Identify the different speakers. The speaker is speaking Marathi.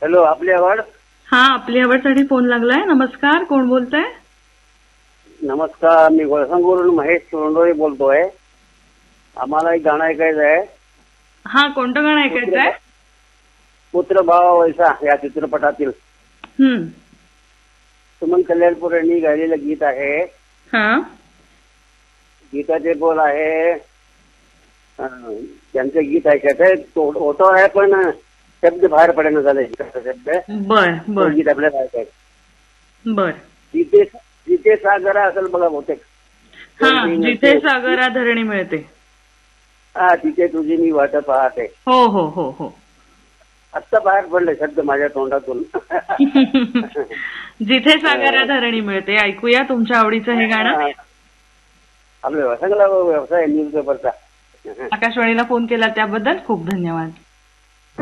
Speaker 1: हॅलो, आपली आवड.
Speaker 2: हा, आपली आवडसाठी फोन लागलाय. नमस्कार, कोण बोलताय?
Speaker 1: नमस्कार, मी गोळसंगवरून महेश सोंडोरे बोलतोय. आम्हाला एक गाणं ऐकायचं आहे.
Speaker 2: हा, कोणतं गाणं ऐकायचं आहे?
Speaker 1: पुत्र भावा वैसा या चित्रपटातील सुमन कल्याणपूर यांनी गायलेलं गीत आहे.
Speaker 2: हा,
Speaker 1: गीताचे बोल आहे. त्यांचं गीत ऐकायचं ओटो आहे, पण शब्द बाहेर पडेना झाले. शब्द
Speaker 2: बर बर
Speaker 1: गीत आपल्याला ऐकायचं.
Speaker 2: बर.
Speaker 1: जिथे सागरा असेल बघा बहुतेक.
Speaker 2: हा, जिथे सागरा धरणी मिळते.
Speaker 1: हा, तिथे तुझी मी वाट पाहते.
Speaker 2: हो हो हो हो.
Speaker 1: आत्ता बाहेर पडले शब्द माझ्या तोंडातून.
Speaker 2: जिथे सागरा धरणी मिळते. ऐकूया तुमच्या आवडीचं हे गाणं.
Speaker 1: आपल्या सगळा व्यवसाय न्यूज पेपरचा.
Speaker 2: आकाशवाणीला फोन केला त्याबद्दल खूप धन्यवाद.